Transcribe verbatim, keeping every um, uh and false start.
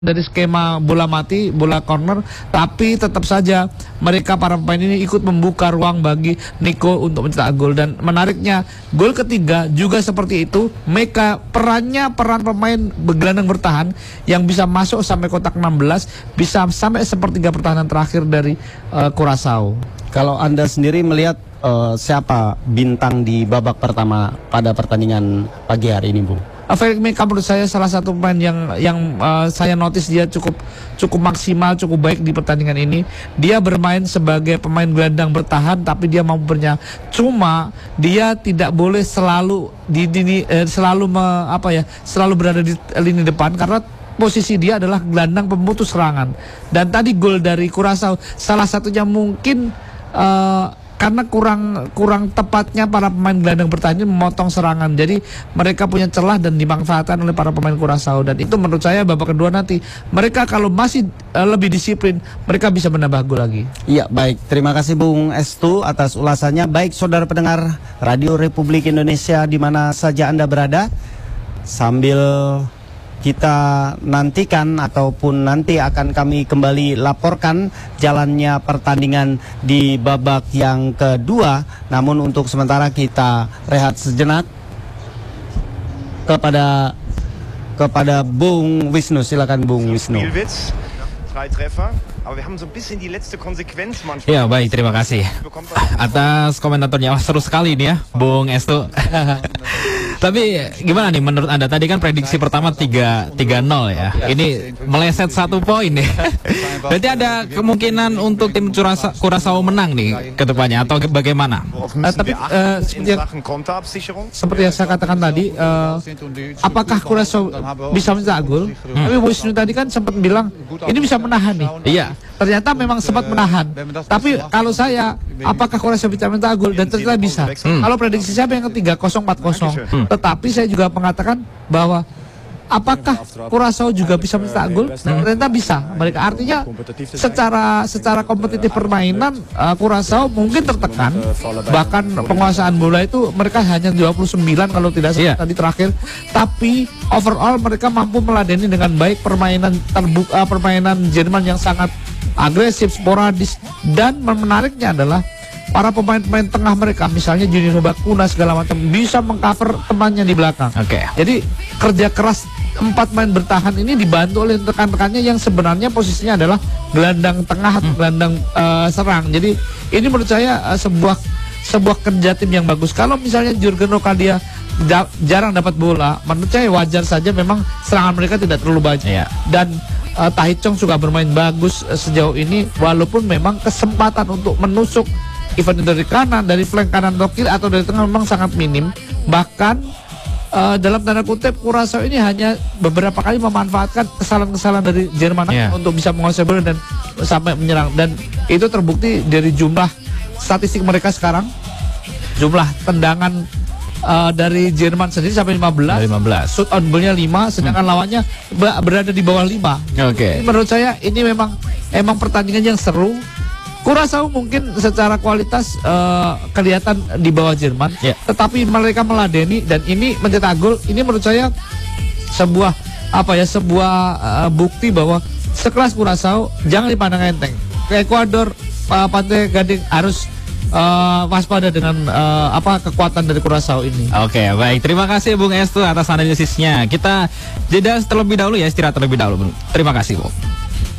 dari skema bola mati, bola corner, tapi tetap saja mereka para pemain ini ikut membuka ruang bagi Nico untuk mencetak gol. Dan menariknya, gol ketiga juga seperti itu. Mereka perannya peran pemain bergelandang bertahan yang bisa masuk sampai kotak enam belas, bisa sampai sepertiga pertahanan terakhir dari uh, Curaçao. Kalau Anda sendiri melihat uh, siapa bintang di babak pertama pada pertandingan pagi hari ini, Bung? Felix Meka menurut saya salah satu pemain yang yang uh, saya notice dia cukup cukup maksimal, cukup baik di pertandingan ini. Dia bermain sebagai pemain gelandang bertahan, tapi dia mampu bernya. Cuma dia tidak boleh selalu di, di eh, selalu me, apa ya, selalu berada di lini depan karena posisi dia adalah gelandang pemutus serangan. Dan tadi gol dari Curaçao salah satunya mungkin uh, karena kurang kurang tepatnya para pemain gelandang bertahan ini memotong serangan. Jadi mereka punya celah dan dimanfaatkan oleh para pemain Curaçao. Dan itu menurut saya babak kedua nanti mereka kalau masih uh, lebih disiplin, mereka bisa menambah gol lagi. Iya, baik. Terima kasih Bung Estu atas ulasannya. Baik saudara pendengar Radio Republik Indonesia di mana saja Anda berada, sambil kita nantikan ataupun nanti akan kami kembali laporkan jalannya pertandingan di babak yang kedua. Namun untuk sementara kita rehat sejenak kepada kepada Bung Wisnu. Silakan Bung Wisnu. Ya baik, terima kasih atas komentatornya. Wah, seru sekali ini ya Bung Estu. Tapi gimana nih menurut Anda? Tadi kan prediksi pertama tiga nol ya. Ini meleset satu poin nih. Berarti ada kemungkinan untuk tim Curaçao menang nih ke depannya atau bagaimana? Uh, tapi uh, seperti, yang, seperti yang saya katakan tadi, uh, apakah Curaçao bisa mencetak gol? Hmm. Tapi Wisnu tadi kan sempat bilang ini bisa menahan nih. Iya. Ternyata memang sempat menahan. Tapi kalau saya, apakah Curaçao bisa mencetak gol? Dan ternyata bisa. Hmm. Kalau prediksi siapa yang ketiga? nol empat nol. Hmm. Tetapi saya juga mengatakan bahwa apakah Curaçao juga bisa mencetak gol? Dan ternyata bisa. Mereka artinya secara secara kompetitif permainan uh, Curaçao mungkin tertekan. Bahkan penguasaan bola itu mereka hanya dua puluh sembilan kalau tidak salah yeah. tadi terakhir. Tapi overall mereka mampu meladeni dengan baik permainan terbuka, uh, permainan Jerman yang sangat agresif, sporadis, dan menariknya adalah para pemain-pemain tengah mereka, misalnya Junior Bakuna segala macam, bisa mengcover temannya di belakang. Oke. Okay. Jadi kerja keras empat pemain bertahan ini dibantu oleh rekan-rekannya yang sebenarnya posisinya adalah gelandang tengah atau hmm. gelandang uh, serang. Jadi ini menurut saya uh, sebuah sebuah kerja tim yang bagus. Kalau misalnya Jurgen Rokadia da jarang dapat bola, menurut saya wajar saja memang serangan mereka tidak terlalu banyak. Yeah. Dan uh, Tahithong juga bermain bagus uh, sejauh ini, walaupun memang kesempatan untuk menusuk event dari kanan, dari flank kanan atau kiri atau dari tengah memang sangat minim. Bahkan uh, dalam tanda kutip Curaçao ini hanya beberapa kali memanfaatkan kesalahan-kesalahan dari Jerman yeah. untuk bisa menguasai bola dan sampai menyerang. Dan itu terbukti dari jumlah statistik mereka sekarang. Jumlah tendangan uh, dari Jerman sendiri sampai lima belas. lima belas. Shoot on goalnya lima, sedangkan hmm. lawannya berada di bawah lima. Oke. Okay. Menurut saya ini memang emang pertandingan yang seru. Curaçao mungkin secara kualitas uh, kelihatan di bawah Jerman, yeah. tetapi mereka meladeni dan ini mencetak gol. Ini menurut saya sebuah apa ya sebuah uh, bukti bahwa sekelas Curaçao jangan dipandang enteng. Ke Ekuador, uh, Pantai Gading harus uh, waspada dengan uh, apa kekuatan dari Curaçao ini. Oke, okay, baik. Terima kasih Bung Estu atas analisisnya. Kita jeda terlebih dahulu ya, istirahat terlebih dahulu. Terima kasih, Bung.